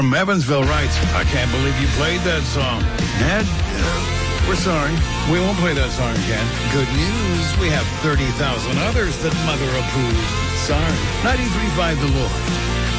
From Evansville writes, I can't believe you played that song. Ed, we're sorry. We won't play that song again. Good news, we have 30,000 others that Mother approves. Sorry. 93.5 The Lord.